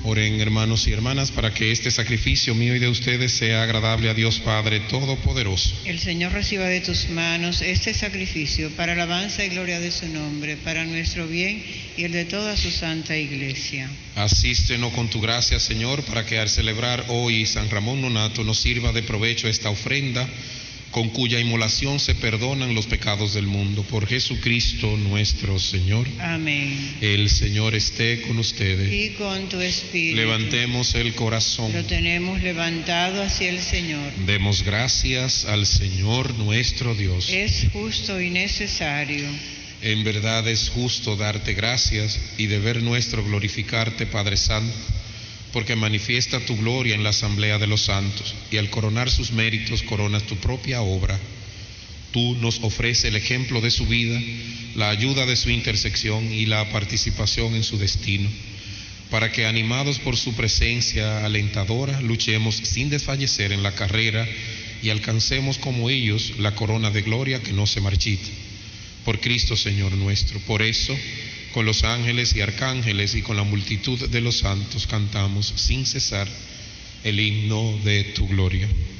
Oren, hermanos y hermanas, para que este sacrificio mío y de ustedes sea agradable a Dios Padre Todopoderoso. El Señor reciba de tus manos este sacrificio para alabanza y gloria de su nombre, para nuestro bien y el de toda su santa Iglesia. Asístenos con tu gracia, Señor, para que al celebrar hoy San Ramón Nonato nos sirva de provecho esta ofrenda, con cuya inmolación se perdonan los pecados del mundo. Por Jesucristo nuestro Señor. Amén. El Señor esté con ustedes. Y con tu espíritu. Levantemos el corazón. Lo tenemos levantado hacia el Señor. Demos gracias al Señor nuestro Dios. Es justo y necesario. En verdad es justo darte gracias y deber nuestro glorificarte, Padre Santo, porque manifiesta tu gloria en la asamblea de los santos, y al coronar sus méritos coronas tu propia obra. Tú nos ofreces el ejemplo de su vida, la ayuda de su intersección y la participación en su destino, para que, animados por su presencia alentadora, luchemos sin desfallecer en la carrera y alcancemos como ellos la corona de gloria que no se marchita. Por Cristo Señor nuestro. Por eso, con los ángeles y arcángeles y con la multitud de los santos cantamos sin cesar el himno de tu gloria.